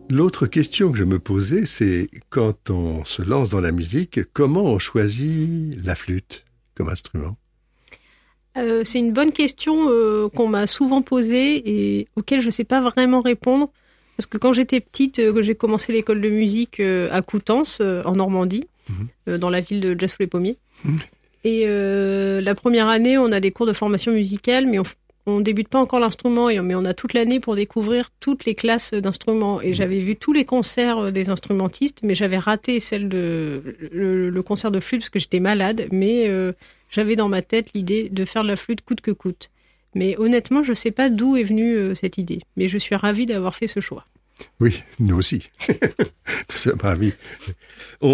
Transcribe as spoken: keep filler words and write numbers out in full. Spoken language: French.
L'autre question que je me posais, c'est quand on se lance dans la musique, comment on choisit la flûte comme instrument? Euh, c'est une bonne question euh, qu'on m'a souvent posée et auquel je ne sais pas vraiment répondre. Parce que quand j'étais petite, euh, j'ai commencé l'école de musique euh, à Coutances, euh, en Normandie, mmh. euh, dans la ville de Dja-sous-les-Pommiers. Mmh. Et euh, la première année, on a des cours de formation musicale, mais on, on débute pas encore l'instrument, mais on a toute l'année pour découvrir toutes les classes d'instruments. Et mmh. j'avais vu tous les concerts des instrumentistes, mais j'avais raté celle de le, le concert de flûte parce que j'étais malade. Mais euh, j'avais dans ma tête l'idée de faire de la flûte coûte que coûte. Mais honnêtement, je sais pas d'où est venue euh, cette idée. Mais je suis ravie d'avoir fait ce choix. Oui, nous aussi. Nous sommes ravis. On